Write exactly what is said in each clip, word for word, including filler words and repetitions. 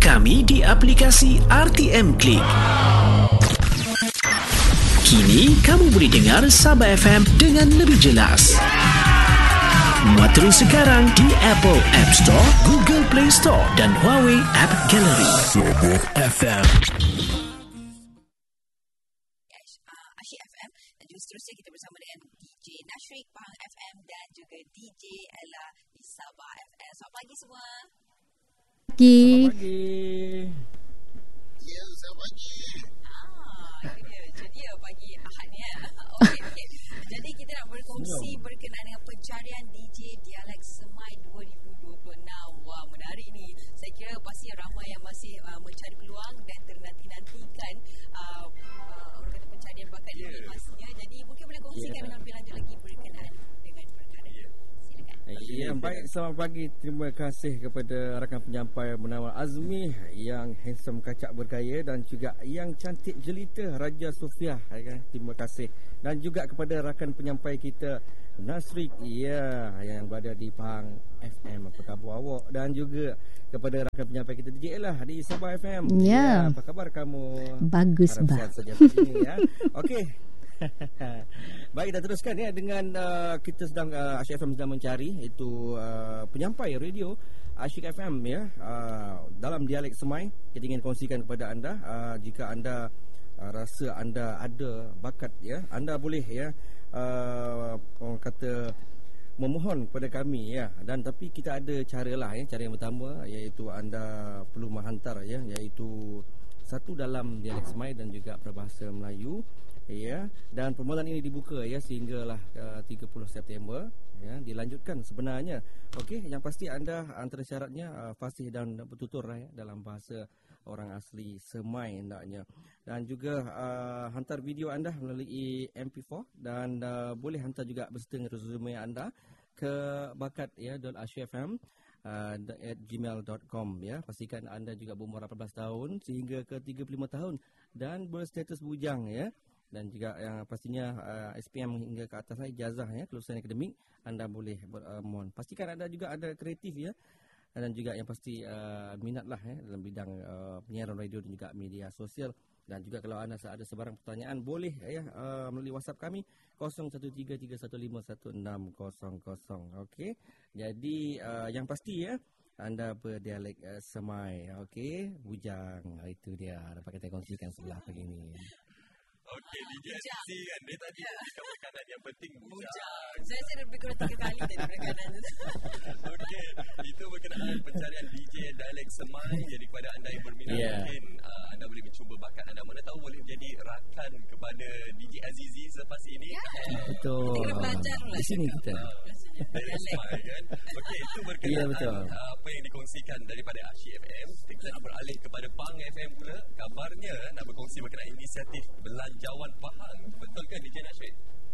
kami di aplikasi R T M Click. Kini kamu boleh dengar Sabah F M dengan lebih jelas. Muat terus sekarang di Apple App Store, Google Play Store dan Huawei App Gallery. Sabah F M. Asyik F M, dan juga seterusnya kita bersama dengan D J Nashrik Pahang F M dan juga D J Ella di Sabah F M. Selamat pagi semua. Pagi. Selamat pagi. Ya, selamat pagi. Ah, ini dia. Jadi ya pagi Ahad ni ya. Okey, okey. Jadi kita nak berkongsi berkenaan dengan pencarian D J Dialek Semai dua ribu dua puluh enam. Wah, menarik ni. Saya kira pasti ramai yang masih uh, mencari peluang dan ternanti-nantikan uh, uh, orang kata pencarian bakat yeah. ini pastinya. Jadi mungkin boleh kongsikan yeah. dengan lebih lanjut lagi berkenaan dengan perkara ini. Silakan. Ya, baik, selamat pagi. Terima kasih kepada rakan penyampai bernama Azmi yang handsome kacak bergaya dan juga yang cantik jelita Raja Sofia. Ya, terima kasih. Dan juga kepada rakan penyampai kita Nasrik, ya, yang berada di Pahang F M. Apa khabar awak? Dan juga kepada rakan penyampai kita D J Ella di Sabah F M. Ya. Ya, apa khabar kamu? Bagus, Harap bah. sihat saja pagi ini ya. Okey. Baik, kita teruskan ya dengan uh, kita sedang uh, Asyik F M sedang mencari itu uh, penyampai radio Asyik F M ya, uh, dalam dialek Semai. Kita ingin kongsikan kepada anda, uh, jika anda uh, rasa anda ada bakat ya, anda boleh ya uh, orang kata memohon kepada kami ya. Dan tapi kita ada cara lah ya. Cara yang pertama iaitu anda perlu menghantar ya, iaitu satu dalam dialek Semai dan juga peribahasa Melayu. Ya, dan permohonan ini dibuka ya sehinggalah uh, tiga puluh September ya, dilanjutkan sebenarnya. Okey, yang pasti anda antara syaratnya uh, fasih dan bertutur ya, dalam bahasa orang asli Semai hendaknya. Dan juga uh, hantar video anda melalui M P four dan uh, boleh hantar juga beserta resume anda ke bakat ya .asyikfm uh, at gmail dot com ya. Pastikan anda juga berumur lapan belas tahun sehingga ke tiga puluh lima tahun dan berstatus bujang ya. Dan juga yang pastinya uh, S P M hingga ke atas ijazah ya, kelulusan akademik anda boleh bermohon. Uh, Pastikan anda juga ada kreatif ya, dan juga yang pasti uh, minatlah ya dalam bidang uh, penyiaran radio dan juga media sosial. Dan juga kalau anda ada sebarang pertanyaan boleh ya uh, melalui WhatsApp kami kosong satu tiga tiga satu lima satu enam kosong kosong. Okey. Jadi uh, yang pasti ya anda berdialek uh, Semai. Okey, bujang. Itu dia dapat kita kongsikan sebelah pagi ini. Okey, D J S C kan dia tadi cakap perkataan yang penting bujang. Bujang. Saya saya lebih kurang tiga kali tadi perkataan tu. Okey, itu berkenaan pencarian D J Dialek Semai. Jadi kepada anda yang berminat yeah. mungkin uh, anda boleh mencuba bakat anda. Mana tahu boleh menjadi rakan kepada D J Azizi selepas ini. Ya. Yeah. Betul. Kita belajar lah. Di sini kita. Dialek Semai kan. Okey, itu berkenaan yeah, betul. Uh, apa yang dikongsikan daripada Asyik F M. Kita nak beralih kepada Pahang F M pula. Kabarnya nak berkongsi berkenaan inisiatif Belanjawan Pahang. Betul kan D J Nashrid?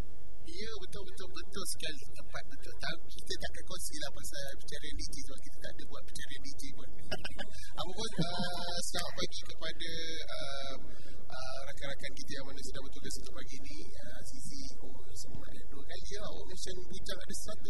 Ya, betul-betul betul sekali. Tepat betul. Kita tak akan kongsi lah pasal pencarian D J sebab kita tak ada buat pencarian D J pun. Apa pun uh, selamat pagi kepada uh, uh, rakan-rakan kita yang mana sedang bertugas untuk pagi ni. uh, Zizi, oh semua ada dua kali lah. Oh mention bujang ada satu.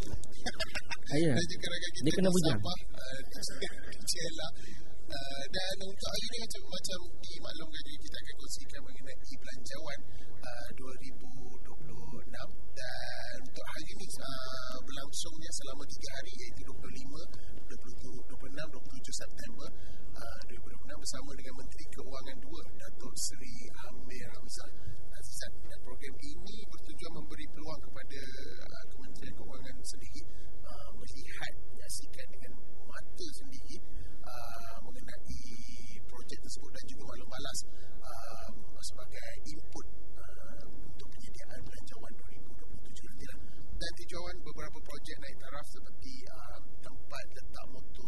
Ayah, dan juga rakan kita dia kena bujang Sabah, uh, D J Ella. Uh, dan untuk hari ni macam, macam dimaklumkan juga kita akan kongsikan mengenai belanjawan uh, dua ribu dua puluh enam. Dan untuk hari ni uh, berlangsungnya selama tiga hari iaitu dua puluh lima, dua puluh enam, dua puluh tujuh September uh, dua ribu dua puluh enam bersama dengan Menteri Keuangan dua Datuk Seri Amir Hamzah Azizan. Dan program ini bertujuan memberi peluang kepada uh, Kementerian Keuangan sendiri uh, melihat, menyaksikan dengan mata sendiri uh, mengenai projek tersebut dan juga maklum balas uh, sebagai input uh, untuk penyediaan belanjawan dua ribu dua puluh tujuh nanti lah. Dan tujuan beberapa projek naik taraf seperti uh, tempat letak motor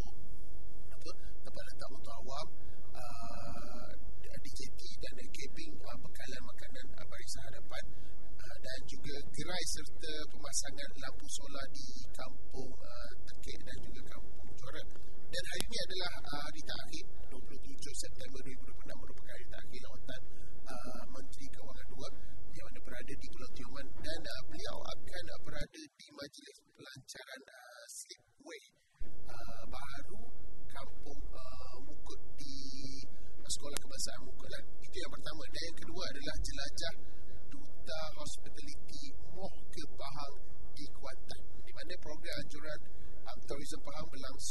apa tempat letak motor awam, uh, D J T dan camping, uh, bekalan makanan uh, barisan hadapan, uh, dan juga gerai serta pemasangan lampu solar di kampung uh, Tekik dan juga kampung Joran. Dan hari ini adalah uh, hari terakhir dua puluh tujuh September dua ribu dua puluh enam merupakan hari terakhir lawatan uh, Menteri Keuangan dua yang mana berada di Pulau Tioman. Dan uh, beliau akan uh, berada di majlis pelancaran uh, Slipway uh, baru Kampung uh, Mukut di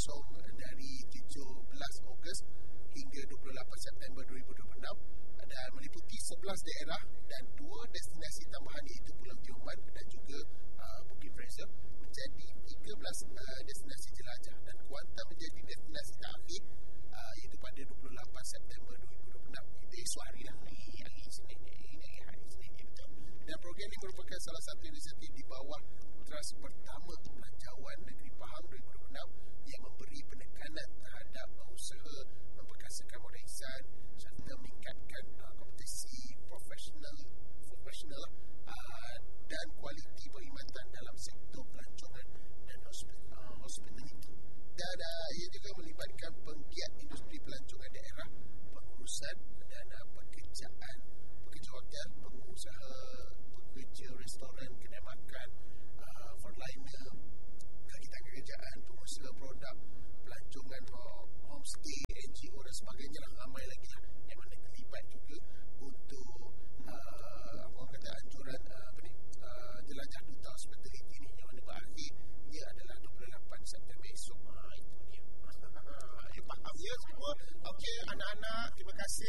berlangsung dari tujuh belas Ogos hingga dua puluh lapan September dua ribu dua puluh enam dan meliputi sebelas daerah dan dua destinasi tambahan iaitu Pulau Tioman dan juga uh, Bukit Fraser menjadi tiga belas uh, destinasi jelajah dan Kuantan menjadi destinasi terakhir uh, iaitu pada dua puluh lapan September dua ribu dua puluh enam. Itu esok hari lah, hari, hari Isnin hari, hari Isnin ya, betul. Dan program ini merupakan salah satu inisiatif di bawah Trust Pertama Belanjawan Negeri Pahang dua ribu dua puluh enam yang memberi penekanan terhadap usaha memperkasakan modal ihsan serta meningkatkan uh, kompetisi profesional profesional uh, dan kualiti perkhidmatan dalam sektor pelancongan dan uh, hospitality. Dan uh, ia juga melibatkan penggiat industri pelancongan daerah, pengurusan dan uh, pekerjaan, pekerja hotel, pengusaha, pekerja restoran, kedai makan, uh, frontliner, kaki tangan kerjaan, pengusaha produk pelancongan, homestay, N G O dan sebagainya lah, ramai lagi lah yang mana terlibat juga untuk uh, orang kata anjuran uh, apa ni uh, jelajah duta hospitality ni yang mana berakhirnya adalah dua puluh lapan September esok. Ha, itu dia. Ya, faham ya semua? Okey, anak-anak, terima kasih.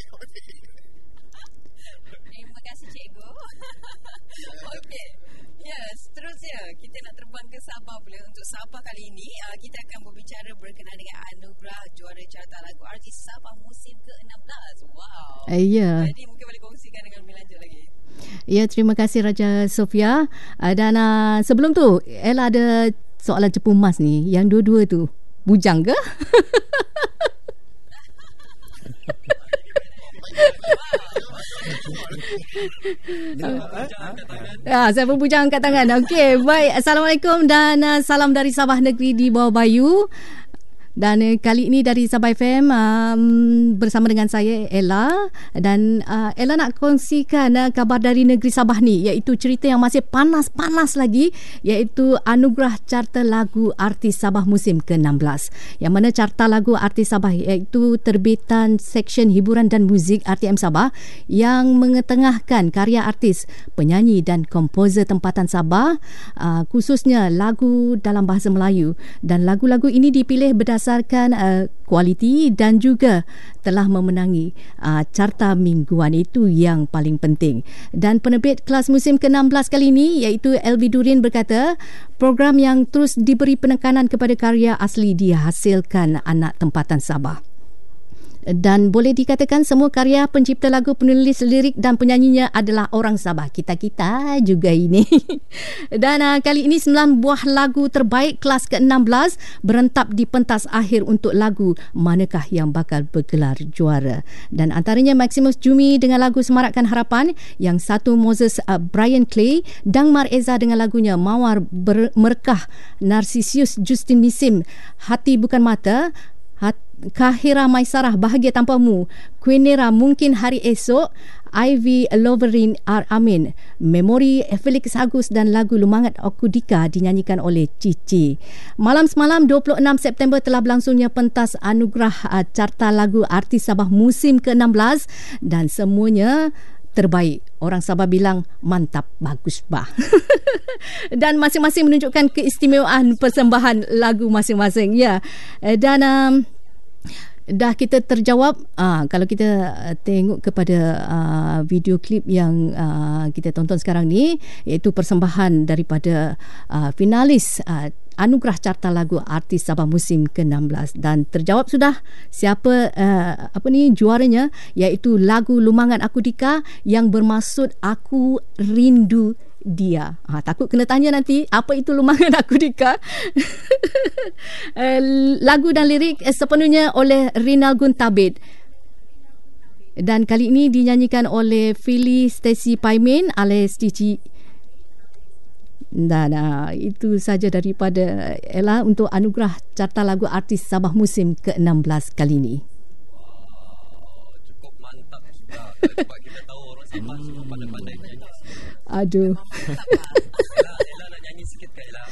Terima kasih cikgu. Okey. Ya, seterusnya kita nak terbang ke Sabah pula. Untuk Sabah kali ini uh, kita akan berbicara berkenaan dengan anugerah juara carta lagu artis Sabah musim ke enam belas. Wow. Uh, ya. Jadi mungkin boleh kongsikan dengan lebih lanjut lagi. Ya, terima kasih Raja Sofia. Uh, dan uh, sebelum tu Ella ada soalan cepu emas ni. Yang dua-dua tu bujang ke? Ya, saya pun bujang angkat tangan. Okey, baik. Assalamualaikum dan uh, salam dari Sabah Negeri di Bawah Bayu. Dan uh, kali ini dari Sabah F M um, bersama dengan saya Ella. Dan uh, Ella nak kongsikan uh, kabar dari negeri Sabah ni, iaitu cerita yang masih panas-panas lagi, iaitu anugerah carta lagu artis Sabah musim ke enam belas. Yang mana carta lagu artis Sabah iaitu terbitan Seksyen Hiburan dan Muzik R T M Sabah yang mengetengahkan karya artis, penyanyi dan komposer tempatan Sabah, uh, khususnya lagu dalam bahasa Melayu. Dan lagu-lagu ini dipilih berdasarkan berdasarkan uh, kualiti dan juga telah memenangi uh, carta mingguan, itu yang paling penting. Dan penerbit kelas musim ke enam belas kali ini iaitu L V Durin berkata, program yang terus diberi penekanan kepada karya asli dihasilkan anak tempatan Sabah. Dan boleh dikatakan semua karya pencipta lagu, penulis lirik dan penyanyinya adalah orang Sabah. Kita-kita juga ini. Dan uh, kali ini sembilan buah lagu terbaik kelas ke enam belas berentap di pentas akhir untuk lagu manakah yang bakal bergelar juara. Dan antaranya Maximus Jumi dengan lagu Semarakkan Harapan, yang satu Moses uh, Brian Clay, Dangmar Eza dengan lagunya Mawar Ber- Merkah, Narcisius Justin Misim, Hati Bukan Mata, Hat- Kahira Maisarah Bahagia Tanpamu, Quinera Mungkin Hari Esok, Ivy Loverin R. Amin, Memori Felix Agus dan lagu Lumangat Okudika dinyanyikan oleh Cici. Malam semalam dua puluh enam September telah berlangsungnya pentas anugerah uh, carta lagu artis Sabah musim ke enam belas dan semuanya terbaik. Orang Sabah bilang mantap, bagus bah. Dan masing-masing menunjukkan keistimewaan persembahan lagu masing-masing. Ya. Dan um, dah kita terjawab. uh, Kalau kita uh, tengok kepada uh, video klip yang uh, kita tonton sekarang ni, iaitu persembahan daripada uh, finalis uh, anugerah carta lagu artis Sabah musim ke enam belas, dan terjawab sudah siapa uh, apa ni juaranya, iaitu lagu Lumangan Aku Dika yang bermaksud Aku Rindu Dia. Ha, takut kena tanya nanti apa itu Lumangan Aku Dika. Lagu dan lirik sepenuhnya oleh Rinal Guntabit. Dan kali ini dinyanyikan oleh Philly Stacy Paimin alias Cici. Dan uh, itu saja daripada Ella untuk anugerah carta lagu artis Sabah musim ke enam belas kali ini. Wow, cukup mantap juga. Sebab kita tahu orang Sabah semua pandai-pandai nyanyi. Aduh. Ella, Ella nak nyanyi sikit ke Ella?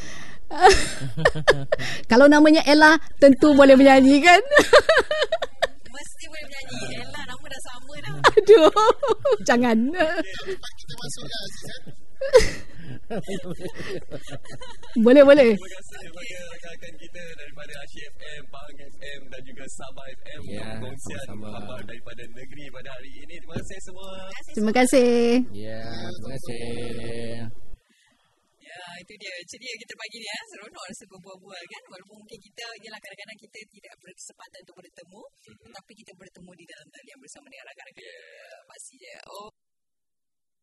Kalau namanya Ella tentu boleh menyanyi kan? Mesti boleh menyanyi. Ella nama dah sama dah. Aduh, jangan. Kita masuklah Aziz. Boleh boleh. Terima kasih kepada rakan rakan kita daripada Asyik F M, Pahang F M dan juga Sabah F M Ya, untuk perkongsian sama-sama. khabar daripada negeri pada hari ini. Terima kasih semua. Terima kasih. Ya, terima kasih. Ya, itu dia. Ceria kita pagi ni ya. Seronok rasa berbual-bual kan. Walaupun mungkin kita, ialah kadang-kadang kita tidak berkesempatan untuk bertemu. Tetapi kita bertemu di dalam talian bersama dengan rakan-rakan kita. Pasti je. Oh.